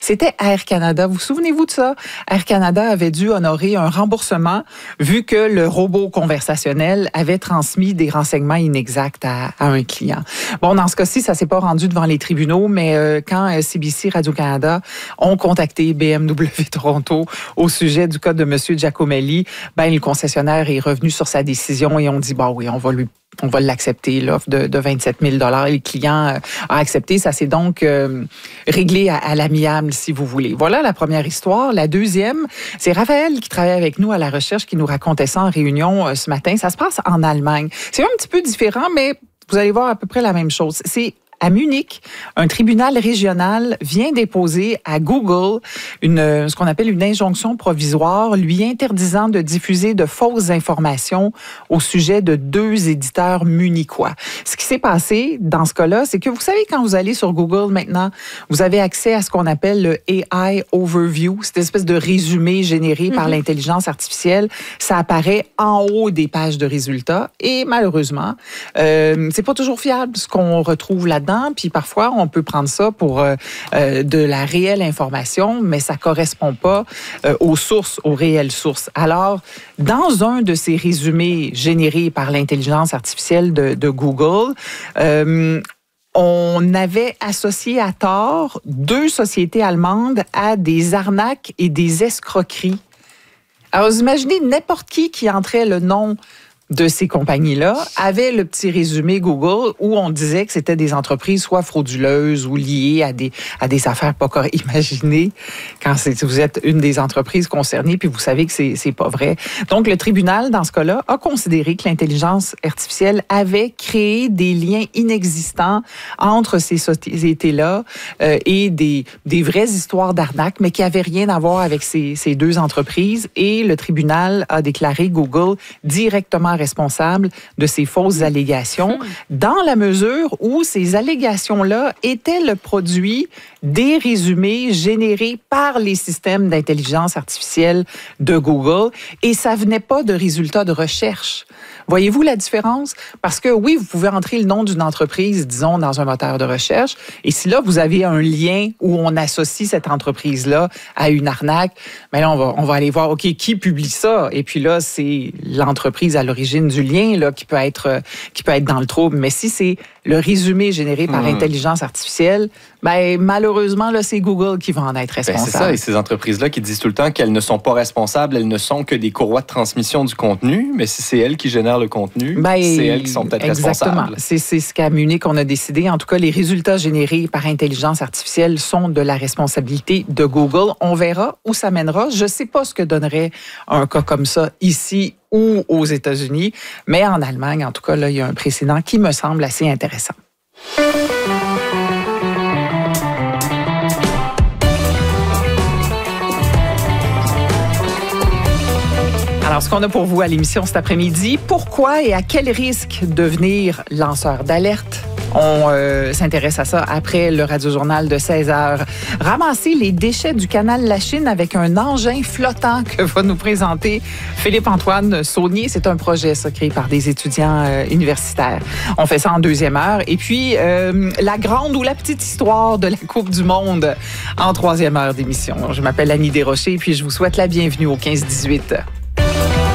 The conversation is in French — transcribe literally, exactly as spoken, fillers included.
C'était Air Canada. Vous souvenez-vous de ça? Air Canada avait dû honorer un remboursement vu que le robot conversationnel avait transmis des renseignements inexacts à, à un client. Bon, dans ce cas-ci, ça s'est pas rendu devant les tribunaux, mais euh, quand euh, C B C Radio-Canada ont contacté B M W Toronto au sujet du cas de M. Giacomelli, ben, le concessionnaire est revenu sur sa décision et on dit, bah oui, on va lui On va l'accepter, l'offre de, de vingt-sept mille dollars. Et le client a accepté. Ça s'est donc euh, réglé à, à l'amiable, si vous voulez. Voilà la première histoire. La deuxième, c'est Raphaël qui travaille avec nous à la recherche qui nous racontait ça en réunion euh, ce matin. Ça se passe en Allemagne. C'est un petit peu différent, mais vous allez voir à peu près la même chose. C'est à Munich, un tribunal régional vient déposer à Google une, ce qu'on appelle une injonction provisoire lui interdisant de diffuser de fausses informations au sujet de deux éditeurs munichois. Ce qui s'est passé dans ce cas-là, c'est que vous savez, quand vous allez sur Google maintenant, vous avez accès à ce qu'on appelle le A I Overview, cette espèce de résumé généré mm-hmm. par l'intelligence artificielle. Ça apparaît en haut des pages de résultats et malheureusement, euh, c'est pas toujours fiable ce qu'on retrouve là-dedans. Puis parfois, on peut prendre ça pour euh, euh, de la réelle information, mais ça correspond pas euh, aux sources, aux réelles sources. Alors, dans un de ces résumés générés par l'intelligence artificielle de, de Google, euh, on avait associé à tort deux sociétés allemandes à des arnaques et des escroqueries. Alors, vous imaginez n'importe qui qui entrait le nom de ces compagnies-là avait le petit résumé Google où on disait que c'était des entreprises soit frauduleuses ou liées à des, à des affaires pas correctes. Imaginez quand c'est, vous êtes une des entreprises concernées puis vous savez que c'est, c'est pas vrai. Donc, le tribunal, dans ce cas-là, a considéré que l'intelligence artificielle avait créé des liens inexistants entre ces sociétés-là euh, et des, des vraies histoires d'arnaque, mais qui n'avaient rien à voir avec ces, ces deux entreprises. Et le tribunal a déclaré Google directement responsable de ces fausses allégations, dans la mesure où ces allégations-là étaient le produit des résumés générés par les systèmes d'intelligence artificielle de Google et ça venait pas de résultats de recherche. Voyez-vous la différence? Parce que oui, vous pouvez entrer le nom d'une entreprise, disons, dans un moteur de recherche, et si là, vous avez un lien où on associe cette entreprise-là à une arnaque, mais là, on va, on va aller voir, OK, qui publie ça? Et puis là, c'est l'entreprise à l'origine du lien là, qui peut être, qui peut être dans le trouble. Mais si c'est le résumé généré par mmh. intelligence artificielle, ben, malheureusement, là, c'est Google qui va en être responsable. Ben, c'est ça, et ces entreprises-là qui disent tout le temps qu'elles ne sont pas responsables, elles ne sont que des courroies de transmission du contenu, mais si c'est elles qui génèrent le contenu, ben, c'est elles qui sont peut-être exactement. responsables. C'est, c'est ce qu'à Munich on a décidé. En tout cas, les résultats générés par intelligence artificielle sont de la responsabilité de Google. On verra où ça mènera. Je ne sais pas ce que donnerait un cas comme ça ici ou aux États-Unis, mais en Allemagne, en tout cas, là, il y a un précédent qui me semble assez intéressant. Alors, ce qu'on a pour vous à l'émission cet après-midi, pourquoi et à quel risque devenir lanceur d'alerte? On euh, s'intéresse à ça après le radiojournal de seize heures. Ramasser les déchets du canal La Chine avec un engin flottant que va nous présenter Philippe-Antoine Saunier. C'est un projet, ça, créé par des étudiants euh, universitaires. On fait ça en deuxième heure. Et puis, euh, la grande ou la petite histoire de la Coupe du Monde en troisième heure d'émission. Je m'appelle Annie Desrochers et puis je vous souhaite la bienvenue au quinze dix-huit.